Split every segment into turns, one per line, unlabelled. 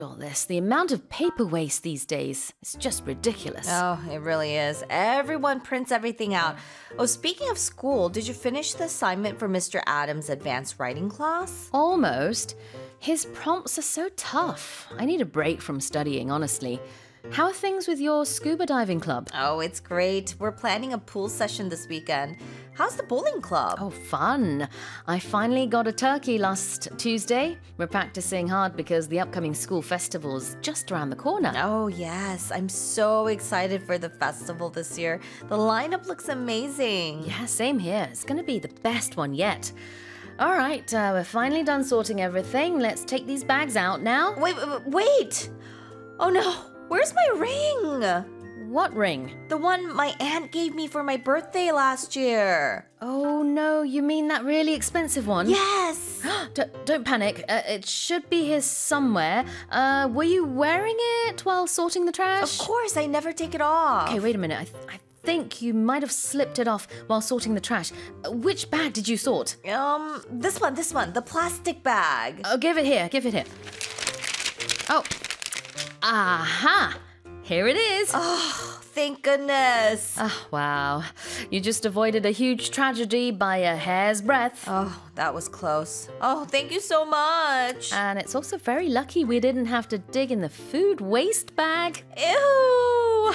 All this, the amount of paper waste these days is just ridiculous.
Oh, it really is. Everyone prints everything out. Oh, speaking of school, did you finish the assignment for Mr. Adams' advanced writing class?
Almost. His prompts are so tough. I need a break from studying, honestly. How are things with your scuba diving club?
Oh, it's great. We're planning a pool session this weekend. How's the bowling club?
Oh, fun. I finally got a turkey last Tuesday. We're practicing hard because the upcoming school festival's just around the corner.
Oh, yes. I'm so excited for the festival this year. The lineup looks amazing.
Yeah, same here. It's going to be the best one yet. All right, we're finally done sorting everything. Let's take these bags out now.
Wait! Oh no, where's my ring?
What ring?
The one my aunt gave me for my birthday last year.
Oh no, you mean that really expensive one?
Yes!
Don't panic. It should be here somewhere. Were you wearing it while sorting the trash?
Of course, I never take it off.
Okay, wait a minute. I think you might have slipped it off while sorting the trash. Which bag did you sort?
This one, the plastic bag.
Oh, give it here. Oh. Aha! Here it is.
Oh, thank goodness.
Oh, wow. You just avoided a huge tragedy by a hair's breadth.
Oh, that was close. Oh, thank you so much.
And it's also very lucky we didn't have to dig in the food waste bag.
Ew!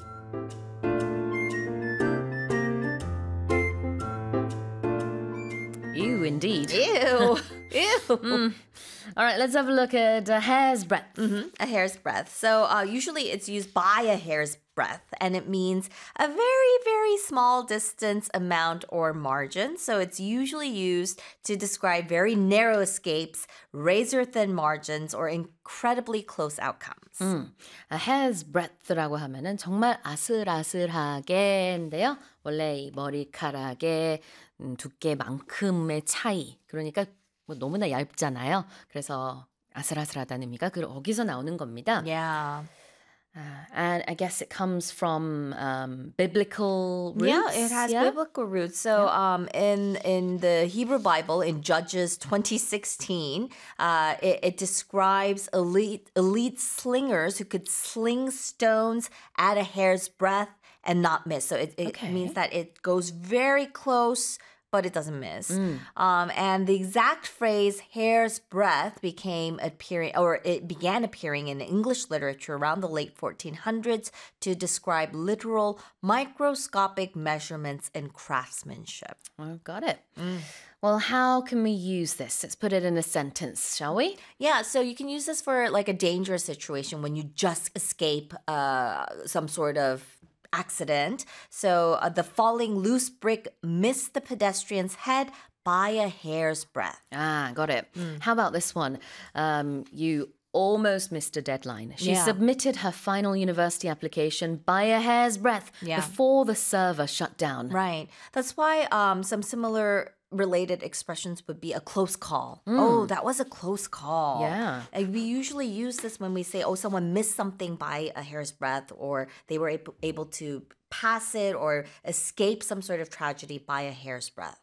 Ew, indeed.
Ew. Ew.
All right, let's have a look at a hair's breadth.
A hair's breadth. So usually it's used by a hair's breadth, and it means a very, very small distance, amount, or margin. So it's usually used to describe very narrow escapes, razor-thin margins, or incredibly close outcomes.
A hair's breadth라고 하면은 정말 아슬아슬하게인데요. 원래 이 머리카락의 두께만큼의 차이. 그러니까 뭐 너무나 얇잖아요. 그래서 아슬아슬하다는 의미가 거기서 나오는 겁니다.
Yeah.
And I guess it comes from biblical roots.
Yeah, it has biblical roots. So in the Hebrew Bible, in Judges 20:16, it describes elite slingers who could sling stones at a hair's breadth and not miss. So it means that it goes very close, but it doesn't miss. And the exact phrase hair's breadth began appearing in English literature around the late 1400s to describe literal microscopic measurements in craftsmanship.
Oh, got it. Well, how can we use this? Let's put it in a sentence, shall we?
Yeah, so you can use this for like a dangerous situation when you just escape some sort of accident. So the falling loose brick missed the pedestrian's head by a hair's breadth.
Ah, got it. How about this one? You almost missed a deadline. She submitted her final university application by a hair's breadth before the server shut down.
Right. That's why some similar related expressions would be a close call. Oh, that was a close call.
Yeah.
And we usually use this when we say, oh, someone missed something by a hair's breadth, or they were able to pass it or escape some sort of tragedy by a hair's breadth.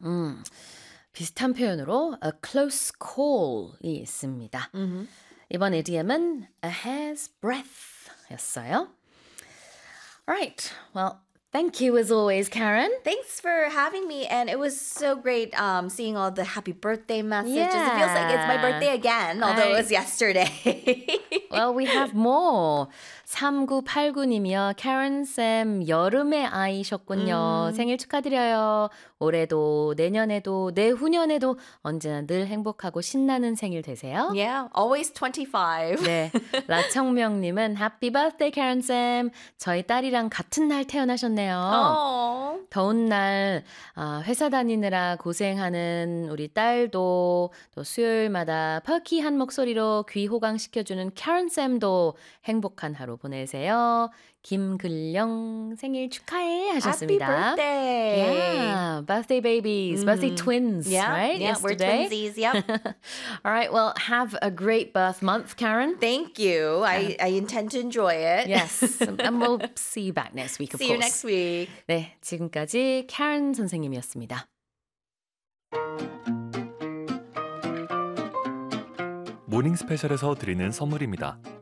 비슷한 표현으로 a close call이 있습니다. 이번 idiom은 a hair's breadth였어요. All right. Well, thank you as always, Karen.
Thanks for having me, and it was so great seeing all the happy birthday messages. It feels like it's my birthday again, although it was yesterday.
Well, we have more. 3989님이요. 카렌쌤 여름의 아이셨군요. 생일 축하드려요. 올해도 내년에도 내후년에도 언제나 늘 행복하고 신나는 생일 되세요.
Yeah, always 25.
네, 라청명님은 Happy birthday, 카렌쌤. 저희 딸이랑 같은 날 태어나셨네요.
Oh.
더운 날 회사 다니느라 고생하는 우리 딸도 또 수요일마다 퍼키한 목소리로 귀 호강시켜주는 카렌쌤도 행복한 하루 보내세요. 김글령 생일 축하해 하셨습니다.
Happy birthday.
Yeah, birthday babies, birthday twins, right?
Yeah,
Yesterday.
we're twinsies, yep.
All right, well, have a great birth month, Karen.
Thank you. I intend to enjoy it.
Yes, and we'll see you back next week, of
See
course.
you next week.
네, 지금까지 Karen 선생님이었습니다.
모닝 스페셜에서 드리는 선물입니다.